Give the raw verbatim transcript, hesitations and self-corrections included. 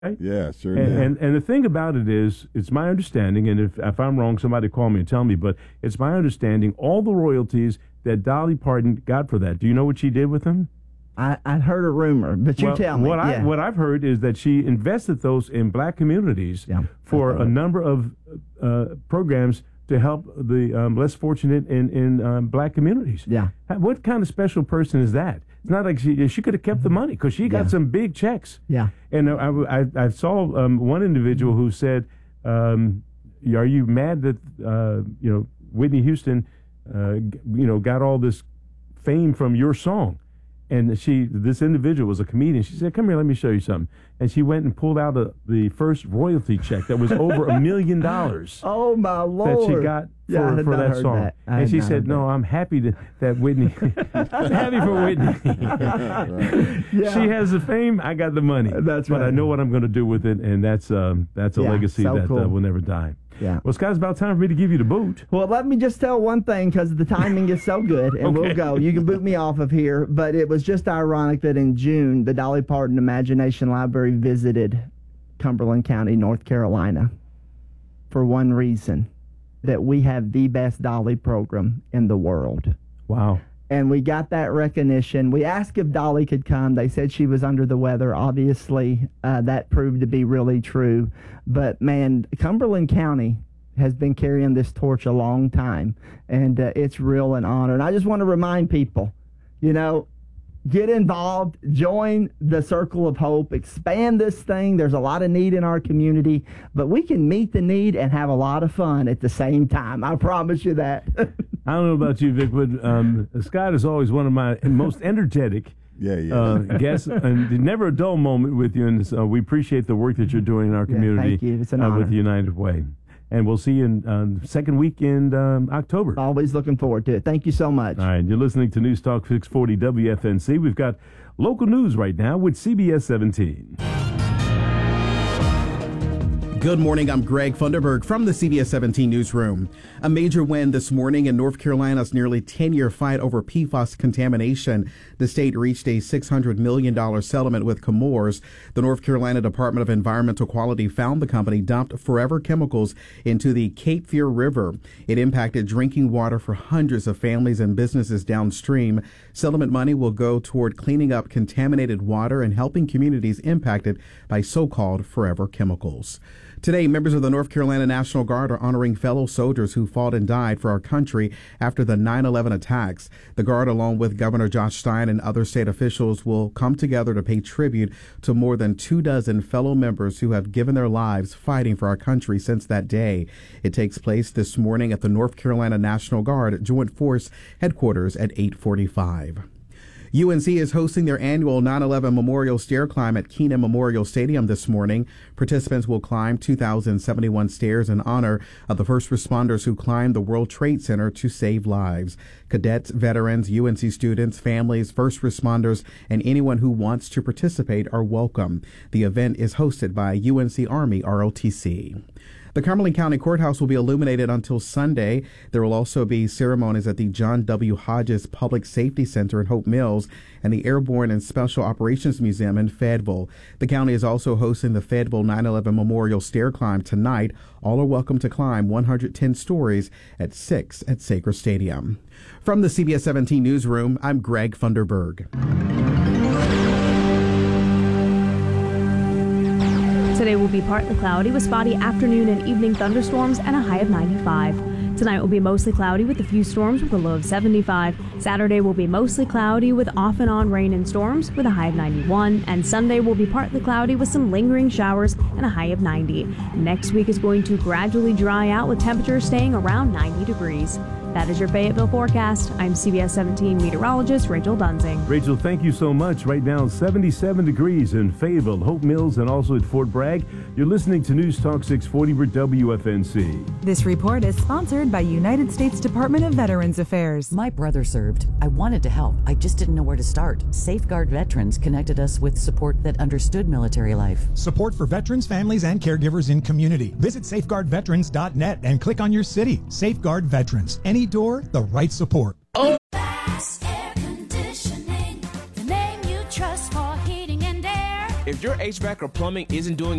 Right? Yeah, sure. And, did. and and the thing about it is, it's my understanding, and if if I'm wrong, somebody call me and tell me. But it's my understanding all the royalties that Dolly Parton got for that. Do you know what she did with them? I I heard a rumor, but you well, tell me. What I yeah. what I've heard is that she invested those in black communities Yeah, for a number of uh, programs to help the um, less fortunate in in um, black communities. Yeah. What kind of special person is that? It's not like she she could have kept the money because she got Yeah. some big checks. Yeah. And I, I, I saw um, one individual who said, um, "Are you mad that uh, you know Whitney Houston, uh, you know, got all this fame from your song?" And she, this individual was a comedian. She said, "Come here, let me show you something." And she went and pulled out a, the first royalty check that was over a million dollars. Oh my Lord! That she got for, yeah, I had for not that heard song. that. I And had she not said, heard "No, that. I'm happy to, that Whitney, I'm happy for Whitney. Yeah. She has the fame, I got the money. That's But right. I know what I'm going to do with it, and that's um, that's a Yeah, legacy so that cool. uh, will never die." Yeah. Well, Scott, it's about time for me to give you the boot. Well, let me just tell one thing because the timing is so good, and Okay. we'll go. You can boot me off of here, but it was just ironic that in June, the Dolly Parton Imagination Library visited Cumberland County, North Carolina, for one reason, that we have the best Dolly program in the world. Wow. And we got that recognition. We asked if Dolly could come. They said she was under the weather. Obviously, uh, that proved to be really true. But, man, Cumberland County has been carrying this torch a long time, and uh, it's real an honor. And I just want to remind people, you know, get involved, join the Circle of Hope, expand this thing. There's a lot of need in our community, but we can meet the need and have a lot of fun at the same time. I promise you that. I don't know about you, Vic, but um, Scott is always one of my most energetic Yeah, yeah. uh, guests, and never a dull moment with you. And uh, we appreciate the work that you're doing in our Yeah, community thank you. It's an uh, honor. with the United Way. And we'll see you in uh, second week in um, October. Always looking forward to it. Thank you so much. All right, you're listening to News Talk six forty W F N C. We've got local news right now with C B S seventeen. Good morning, I'm Greg Funderburg from the C B S seventeen newsroom. A major win this morning in North Carolina's nearly ten-year fight over P F A S contamination. The state reached a six hundred million dollars settlement with Chemours. The North Carolina Department of Environmental Quality found the company dumped forever chemicals into the Cape Fear River. It impacted drinking water for hundreds of families and businesses downstream. Settlement money will go toward cleaning up contaminated water and helping communities impacted by so-called forever chemicals. Today, members of the North Carolina National Guard are honoring fellow soldiers who fought and died for our country after the nine eleven attacks. The Guard, along with Governor Josh Stein and other state officials, will come together to pay tribute to more than two dozen fellow members who have given their lives fighting for our country since that day. It takes place this morning at the North Carolina National Guard Joint Force Headquarters at eight forty-five. U N C is hosting their annual nine eleven Memorial Stair Climb at Keenan Memorial Stadium this morning. Participants will climb two thousand seventy-one stairs in honor of the first responders who climbed the World Trade Center to save lives. Cadets, veterans, U N C students, families, first responders, and anyone who wants to participate are welcome. The event is hosted by U N C Army R O T C. The Cumberland County Courthouse will be illuminated until Sunday. There will also be ceremonies at the John W. Hodges Public Safety Center in Hope Mills and the Airborne and Special Operations Museum in Fayetteville. The county is also hosting the Fayetteville nine eleven Memorial Stair Climb tonight. All are welcome to climb one hundred ten stories at six at Saker Stadium. From the C B S seventeen newsroom, I'm Greg Funderburg. Today will be partly cloudy with spotty afternoon and evening thunderstorms and a high of ninety-five. Tonight will be mostly cloudy with a few storms with a low of seventy-five. Saturday will be mostly cloudy with off and on rain and storms with a high of ninety-one. And Sunday will be partly cloudy with some lingering showers and a high of ninety. Next week is going to gradually dry out with temperatures staying around ninety degrees. That is your Fayetteville forecast. I'm C B S seventeen meteorologist Rachel Dunsing. Rachel, thank you so much. Right now, seventy-seven degrees in Fayetteville, Hope Mills, and also at Fort Bragg. You're listening to News Talk six forty for W F N C. This report is sponsored by United States Department of Veterans Affairs. My brother served. I wanted to help. I just didn't know where to start. Safeguard Veterans connected us with support that understood military life. Support for veterans, families, and caregivers in community. Visit safeguard veterans dot net and click on your city. Safeguard Veterans. Any door, the right support. Oh. Bass Air Conditioning, the name you trust for heating and air. If your H V A C or plumbing isn't doing